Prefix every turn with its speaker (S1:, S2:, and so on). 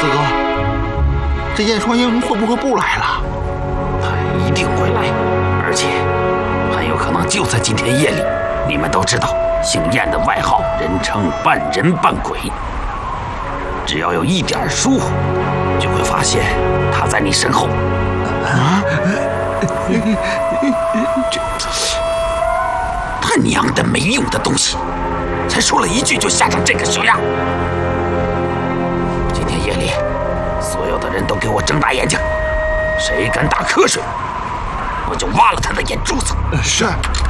S1: 四哥，这燕双鹰会不会不来了？
S2: 他一定会来，而且很有可能就在今天夜里。你们都知道，姓燕的外号人称半人半鬼。只要有一点疏忽，就会发现他在你身后。啊！这他娘的没用的东西！才说了一句就吓成这个熊样。今天夜里，所有的人都给我睁大眼睛，谁敢打瞌睡，我就挖了他的眼珠子。
S1: 是。